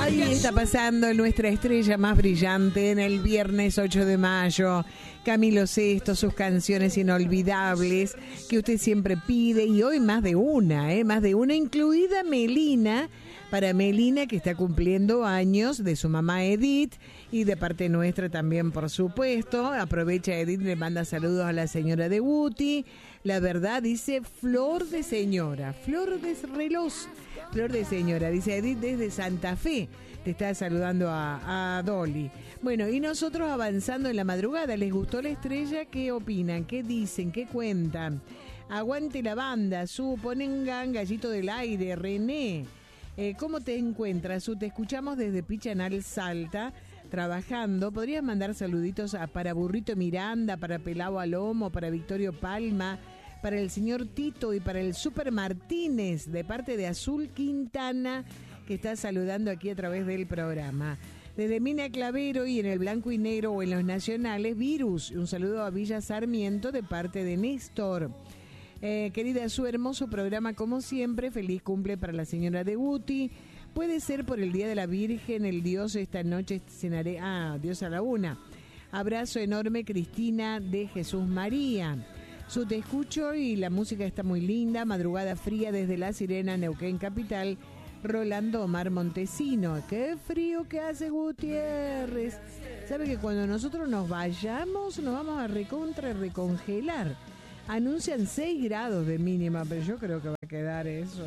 Ahí está pasando nuestra estrella más brillante en el viernes 8 de mayo. Camilo Sesto, sus canciones inolvidables que usted siempre pide. Y hoy más de una, incluida Melina. Para Melina, que está cumpliendo años, de su mamá Edith, y de parte nuestra también, por supuesto. Aprovecha Edith, le manda saludos a la señora de Guti. La verdad, dice flor de señora, flor de reloj, flor de señora, dice Edith desde Santa Fe. Te está saludando a Dolly. Bueno, y nosotros avanzando en la madrugada. ¿Les gustó la estrella? ¿Qué opinan? ¿Qué dicen? ¿Qué cuentan? Aguante la banda, ponengan gallito del aire, René. ¿Cómo te encuentras, Su? Te escuchamos desde Pichanal, Salta, trabajando. ¿Podrías mandar saluditos para Burrito Miranda, para Pelao Alomo, para Victorio Palma, para el señor Tito y para el Super Martínez, de parte de Azul Quintana, que está saludando aquí a través del programa? Desde Mina Clavero y en el Blanco y Negro o en los Nacionales, Virus. Un saludo a Villa Sarmiento de parte de Néstor. Querida Su, hermoso programa como siempre. Feliz cumple para la señora de Guti. Puede ser por el Día de la Virgen, el Dios esta noche cenaré. Dios a la una. Abrazo enorme, Cristina de Jesús María. Su, te escucho y la música está muy linda. Madrugada fría desde La Sirena, Neuquén Capital. Rolando Omar Montesino. Qué frío que hace, Gutiérrez. Sabe que cuando nosotros nos vayamos nos vamos a recongelar. Anuncian 6 grados de mínima, pero yo creo que va a quedar eso.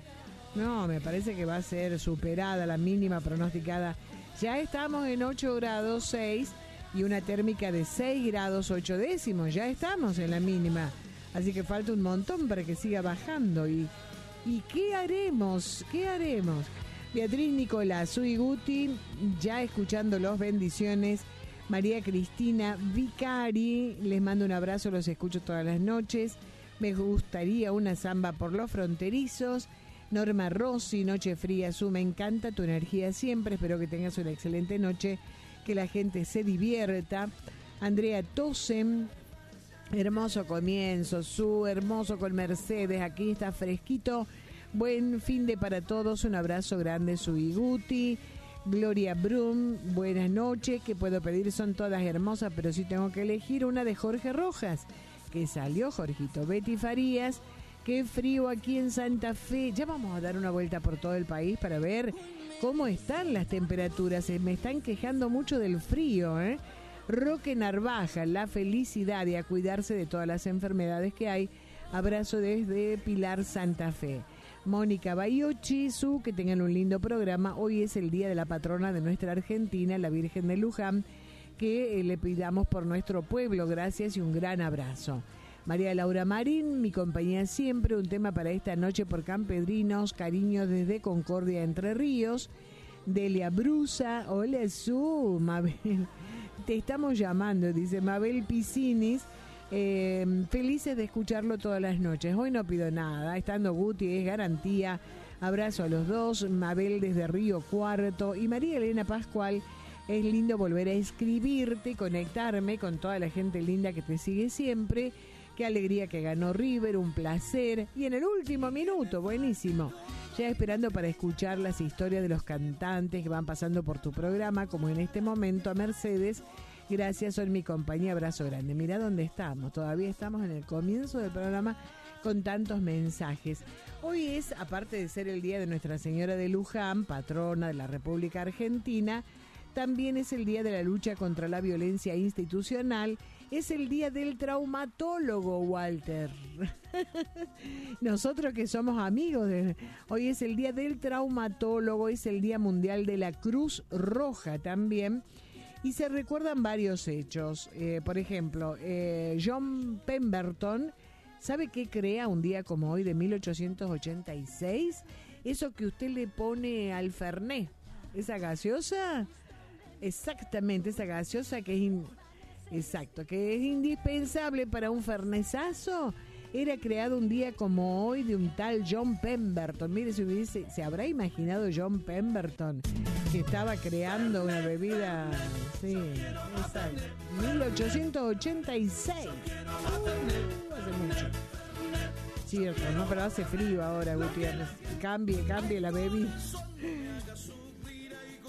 No, me parece que va a ser superada la mínima pronosticada. Ya estamos en 8 grados 6 y una térmica de 6 grados 8 décimos. Ya estamos en la mínima. Así que falta un montón para que siga bajando. ¿Y qué haremos? ¿Qué haremos? Beatriz Nicolás, Su y Guti, ya escuchándolos, bendiciones. María Cristina Vicari, les mando un abrazo, los escucho todas las noches. Me gustaría una samba por los fronterizos. Norma Rossi, Noche Fría, Su, me encanta tu energía siempre. Espero que tengas una excelente noche, que la gente se divierta. Andrea Tosen, hermoso comienzo, Su, hermoso con Mercedes, aquí está fresquito. Buen fin de para todos, un abrazo grande, Su y Guti. Gloria Brum, buenas noches. ¿Qué puedo pedir? Son todas hermosas, pero sí tengo que elegir una de Jorge Rojas, que salió Jorgito. Betty Farías, qué frío aquí en Santa Fe. Ya vamos a dar una vuelta por todo el país para ver cómo están las temperaturas. Me están quejando mucho del frío, ¿eh? Roque Narvaja, la felicidad y a cuidarse de todas las enfermedades que hay. Abrazo desde Pilar, Santa Fe. Mónica Bayochi, Su, que tengan un lindo programa. Hoy es el día de la patrona de nuestra Argentina, la Virgen de Luján, que le pidamos por nuestro pueblo. Gracias y un gran abrazo. María Laura Marín, mi compañía siempre, un tema para esta noche por Campedrinos, cariño desde Concordia, Entre Ríos. Delia Brusa, hola Su, Mabel, te estamos llamando, dice Mabel Piscinis. Felices de escucharlo todas las noches. Hoy no pido nada, estando Guti es garantía. Abrazo a los dos. Mabel desde Río Cuarto y María Elena Pascual. Es lindo volver a escribirte, conectarme con toda la gente linda que te sigue siempre. Qué alegría que ganó River, un placer. Y en el último minuto, buenísimo, ya esperando para escuchar las historias de los cantantes que van pasando por tu programa, como en este momento a Mercedes. Gracias, son mi compañía, abrazo grande. Mirá dónde estamos, todavía estamos en el comienzo del programa con tantos mensajes. Hoy es, aparte de ser el día de Nuestra Señora de Luján, patrona de la República Argentina, también es el día de la lucha contra la violencia institucional, es el día del traumatólogo, Walter. Nosotros que somos amigos, hoy es el día del traumatólogo, es el día mundial de la Cruz Roja también. Y se recuerdan varios hechos. Por ejemplo, John Pemberton, ¿sabe qué crea un día como hoy de 1886? Eso que usted le pone al Fernet. ¿Esa gaseosa? Exactamente, esa gaseosa que es indispensable para un fernesazo. Era creado un día como hoy de un tal John Pemberton. Mire, se habrá imaginado John Pemberton que estaba creando una bebida. Sí, exacto. 1886. Hace mucho. Cierto, ¿no? Pero hace frío ahora, Gutiérrez. Cambie la bebida.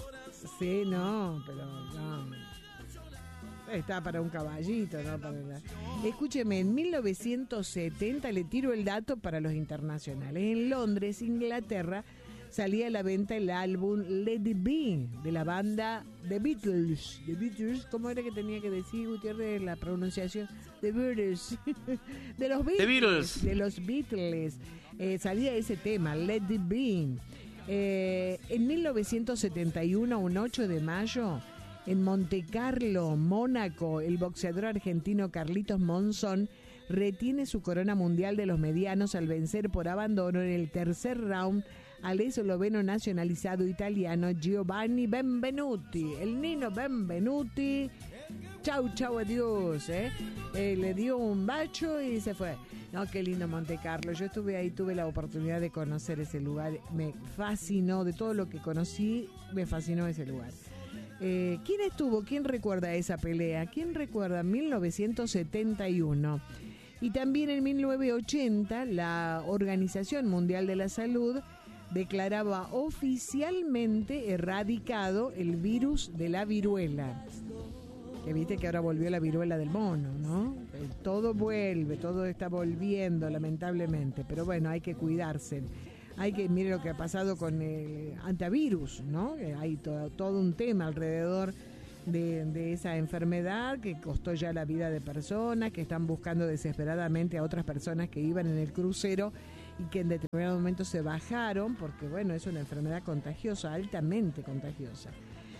Sí, no, pero no. Está para un caballito, ¿no? Escúcheme, en 1970 le tiro el dato para los internacionales. En Londres, Inglaterra, salía a la venta el álbum Let It Be de la banda The Beatles. The Beatles, ¿cómo era que tenía que decir, Gutiérrez, la pronunciación? The Beatles. De los Beatles. The Beatles. De los Beatles. Salía ese tema, Let It Be. En 1971, un 8 de mayo, en Montecarlo, Mónaco, el boxeador argentino Carlitos Monzón retiene su corona mundial de los medianos al vencer por abandono en el tercer round al esloveno nacionalizado italiano Giovanni Benvenuti. El Nino Benvenuti, chau, adiós, le dio un bacho y se fue. No, qué lindo Montecarlo. Yo estuve ahí, tuve la oportunidad de conocer ese lugar. Me fascinó, de todo lo que conocí, me fascinó ese lugar. ¿Quién estuvo? ¿Quién recuerda esa pelea? ¿Quién recuerda 1971? Y también en 1980 la Organización Mundial de la Salud declaraba oficialmente erradicado el virus de la viruela. Que viste que ahora volvió la viruela del mono, ¿no? Todo vuelve, todo está volviendo lamentablemente, pero bueno, hay que cuidarse. Mire lo que ha pasado con el antivirus, ¿no? Hay todo un tema alrededor de esa enfermedad que costó ya la vida de personas, que están buscando desesperadamente a otras personas que iban en el crucero y que en determinado momento se bajaron, porque bueno, es una enfermedad contagiosa, altamente contagiosa.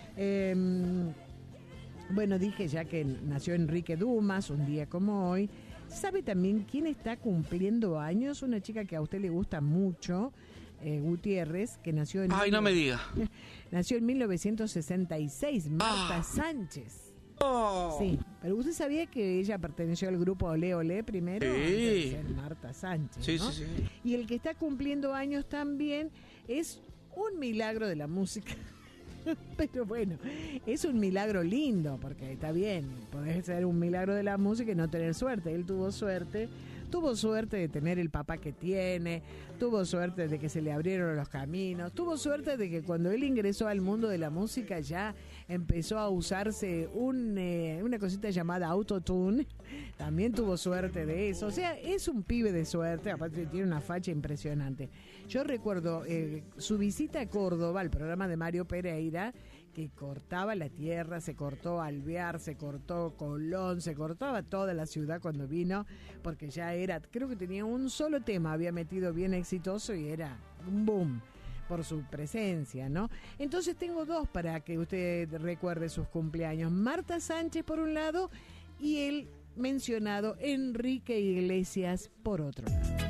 Bueno, dije ya que nació Enrique Dumas, un día como hoy. ¿Sabe también quién está cumpliendo años? Una chica que a usted le gusta mucho, Gutiérrez, que nació en... Ay, no me diga. Nació en 1966, Marta Sánchez. Oh. Sí, pero usted sabía que ella perteneció al grupo Olé Olé primero, sí. Marta Sánchez, Sí, ¿no? sí. Y el que está cumpliendo años también es un milagro de la música. Pero bueno, es un milagro lindo, porque está bien, podés ser un milagro de la música y no tener suerte. Él tuvo suerte de tener el papá que tiene, tuvo suerte de que se le abrieron los caminos, tuvo suerte de que cuando él ingresó al mundo de la música ya empezó a usarse una cosita llamada autotune, también tuvo suerte de eso. O sea, es un pibe de suerte, aparte tiene una facha impresionante. Yo recuerdo su visita a Córdoba, al programa de Mario Pereira, que cortaba la tierra, se cortó Alvear, se cortó Colón, se cortaba toda la ciudad cuando vino, porque ya creo que tenía un solo tema, había metido bien exitoso y era un boom por su presencia, ¿no? Entonces tengo dos para que usted recuerde sus cumpleaños. Marta Sánchez por un lado y el mencionado Enrique Iglesias por otro lado.